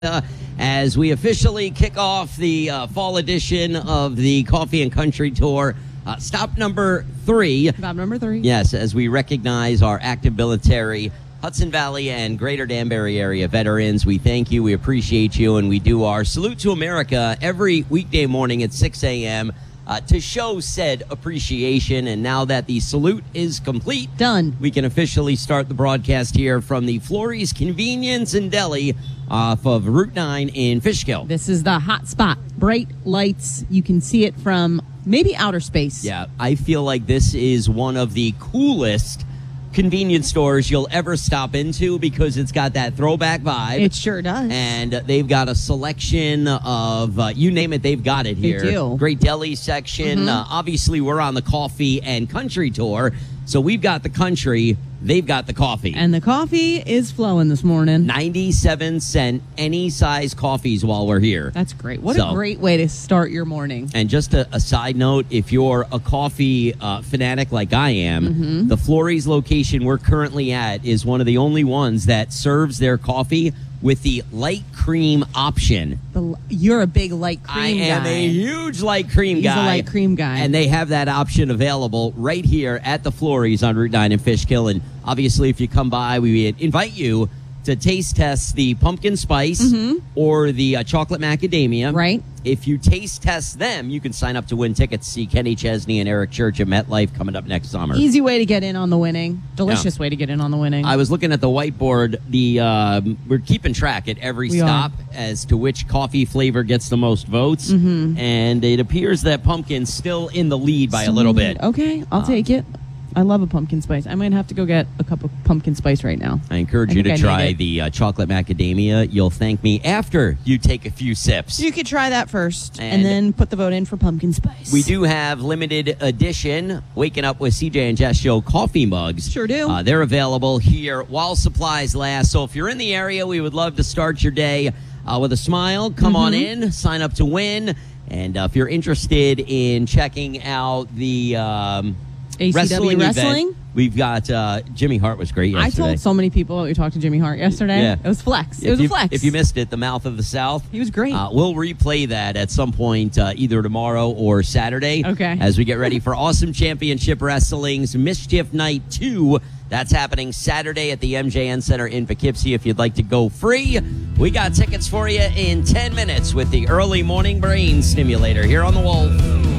As we officially kick off the fall edition of the Coffee and Country Tour. Stop number 3. Stop number 3. Yes, as we recognize our active military, Hudson Valley and Greater Danbury area veterans. We thank you, we appreciate you, and we do our Salute to America every weekday morning at 6 a.m. To show said appreciation. And now that the salute is complete, done, we can officially start the broadcast here from the Florrie's Convenience and Deli off of Route 9 in Fishkill. This is the hot spot. Bright lights. You can see it from maybe outer space. Yeah, I feel like this is one of the coolest convenience stores you'll ever stop into because it's got that throwback vibe. It sure does. And they've got a selection of, you name it, they've got it here. They do. Great deli section. Obviously, we're on the Coffee and Country Tour, so we've got the country, they've got the coffee. And the coffee is flowing this morning. 97-cent any size coffees while we're here. That's great. What a great way to start your morning. And just a side note, if you're a coffee fanatic like I am, the Florrie's location we're currently at is one of the only ones that serves their coffee with the light cream option. You're a big light cream guy. I am a huge light cream guy. He's a light cream guy. And they have that option available right here at the Florrie's on Route 9 in Fishkill. And obviously, if you come by, we invite you to taste test the pumpkin spice or the chocolate macadamia. Right. If you taste test them, you can sign up to win tickets to see Kenny Chesney and Eric Church at MetLife coming up next summer. Easy way to get in on the winning. Delicious way to get in on the winning. I was looking at the whiteboard. We're keeping track at every stop as to which coffee flavor gets the most votes. And it appears that pumpkin's still in the lead by a little bit. Okay, I'll take it. I love a pumpkin spice. I might have to go get a cup of pumpkin spice right now. I encourage you to try the chocolate macadamia. You'll thank me after you take a few sips. You could try that first and then put the vote in for pumpkin spice. We do have limited edition Waking Up with CJ and Jess Show coffee mugs. Sure do. They're available here while supplies last. So if you're in the area, we would love to start your day with a smile. Come on in, sign up to win. And if you're interested in checking out the ACW Wrestling? event, we've got Jimmy Hart was great yesterday. I told so many people that we talked to Jimmy Hart yesterday. Yeah. It was flex. It was a flex. If you missed it, the Mouth of the South. He was great. We'll replay that at some point either tomorrow or Saturday. Okay. As we get ready for Awesome Championship Wrestling's Mischief Night 2. That's happening Saturday at the MJN Center in Poughkeepsie. If you'd like to go free, we got tickets for you in 10 minutes with the Early Morning Brain Stimulator here on The Wolf.